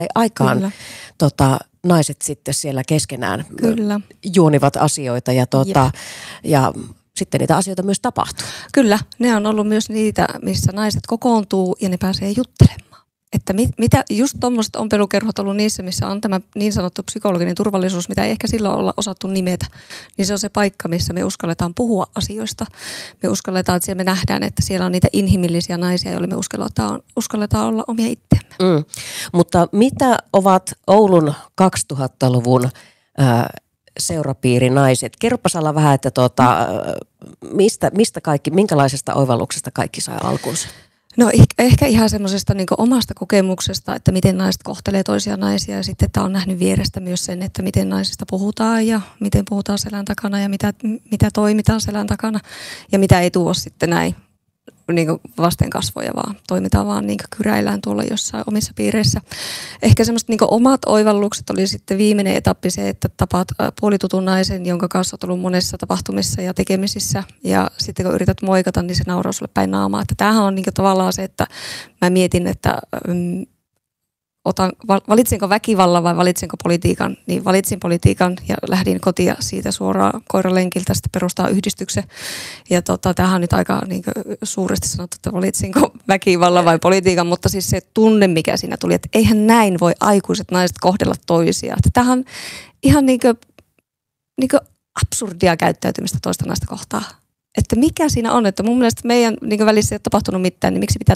aikaan Kyllä. Naiset sitten siellä keskenään Kyllä. juonivat asioita ja sitten niitä asioita myös tapahtuu. Kyllä, ne on ollut myös niitä, missä naiset kokoontuu ja ne pääsee juttelemaan. Että mitä just tuommoiset ompelukerhot ollut niissä, missä on tämä niin sanottu psykologinen turvallisuus, mitä ei ehkä silloin olla osattu nimetä, niin se on se paikka, missä me uskalletaan puhua asioista. Me uskalletaan, että siellä me nähdään, että siellä on niitä inhimillisiä naisia, joille me uskalletaan olla omia itseämme. Mutta mitä ovat Oulun 2000-luvun seurapiirinaiset? Kerropa Salla vähän, että mistä kaikki, minkälaisesta oivalluksesta kaikki sai alkunsa? No ehkä ihan semmoisesta niin omasta kokemuksesta, että miten naiset kohtelee toisia naisia ja sitten että on nähnyt vierestä myös sen, että miten naisista puhutaan ja miten puhutaan selän takana ja mitä toimitaan selän takana ja mitä ei tuo sitten näin niin vasten kasvoja, vaan toimitaan vaan niin kyräillään tuolla jossain omissa piireissä. Ehkä semmoiset niin omat oivallukset oli sitten viimeinen etappi se, että tapaat puolitutun naisen, jonka kanssa olet ollut monessa tapahtumissa ja tekemisissä ja sitten kun yrität moikata, niin se nauraa sulle päin naamaa. Että tämähän on niin tavallaan se, että mä mietin, että valitsinko väkivallan vai valitsinko politiikan, niin valitsin politiikan ja lähdin kotia siitä suoraan koiralenkiltä sitten perustaa yhdistyksen. Ja tämähän on nyt aika niin suuresti sanottu, että valitsinko väkivallan vai politiikan, mutta siis se tunne, mikä siinä tuli, että eihän näin voi aikuiset naiset kohdella toisiaan. Tämähän on ihan niin kuin absurdia käyttäytymistä toista naista kohtaan. Että mikä siinä on, että mun mielestä meidän niin välissä ei ole tapahtunut mitään, niin miksi pitää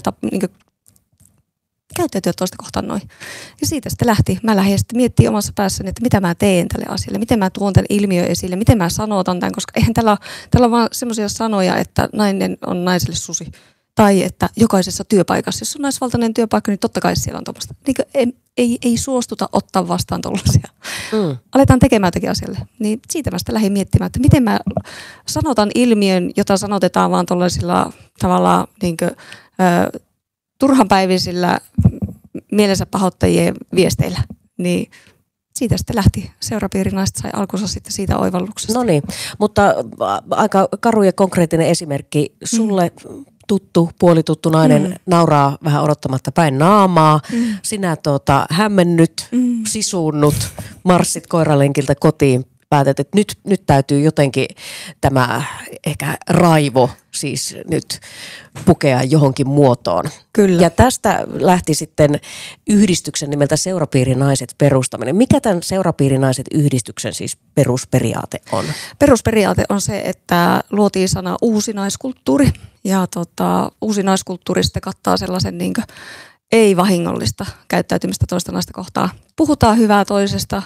käyttäytyä toista kohtaan noin. Ja siitä sitten mä lähdin sitten miettimään omassa päässäni, että mitä mä teen tälle asialle, miten mä tuon tämän ilmiön esille, miten mä sanotan tämän, koska eihän tällä on vaan semmoisia sanoja, että nainen on naiselle susi. Tai että jokaisessa työpaikassa, jos on naisvaltainen työpaikka, niin totta kai siellä on tuommoista. Ei suostuta ottaa vastaan tuollaisia. Aletaan tekemään jotakin asialle. Niin siitä mä sitten lähdin miettimään, että miten mä sanotan ilmiön, jota sanotetaan vaan tuollaisilla tavallaan turhanpäiväisillä mielensä pahoittajien viesteillä, niin siitä sitten lähti seurapiirinaiset, sai alkunsa sitten siitä oivalluksesta. No niin, mutta aika karu ja konkreettinen esimerkki. Sulle tuttu, puolituttu nainen nauraa vähän odottamatta päin naamaa. Sinä hämmennyt, sisuunnut, marssit koiralenkiltä kotiin. Päätät, että nyt täytyy jotenkin tämä ehkä raivo siis nyt pukea johonkin muotoon. Kyllä. Ja tästä lähti sitten yhdistyksen nimeltä Seurapiirinaiset perustaminen. Mikä tämän Seurapiirinaiset yhdistyksen siis perusperiaate on? Perusperiaate on se, että luotiin sana uusi naiskulttuuri. Ja uusi naiskulttuuri sitten kattaa sellaisen ei vahingollista käyttäytymistä toista naista kohtaan. Puhutaan hyvää toisesta,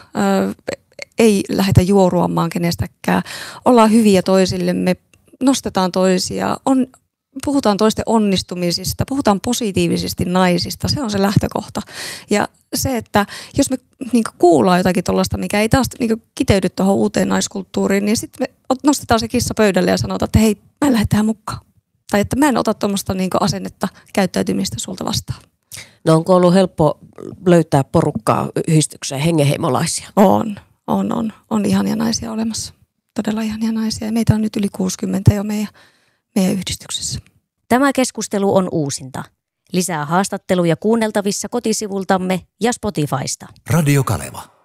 ei lähdetä juoruamaan kenestäkään. Ollaan hyviä toisillemme, nostetaan toisia, puhutaan toisten onnistumisista, puhutaan positiivisesti naisista. Se on se lähtökohta. Ja se, että jos me kuullaan jotakin tuollaista, mikä ei taas kiteydy tuohon uuteen naiskulttuuriin, niin sitten me nostetaan se kissa pöydälle ja sanotaan, että hei, mä en lähde tähän mukaan. Tai että mä en ota tuommoista asennetta, käyttäytymistä sulta vastaan. No onko ollut helppo löytää porukkaa yhdistykseen, hengenheimolaisia? On ihania naisia olemassa. Todella ihania naisia. Ja meitä on nyt yli 60 jo meidän yhdistyksessä. Tämä keskustelu on uusinta. Lisää haastatteluja kuunneltavissa kotisivultamme ja Spotifysta. Radio Kaleva.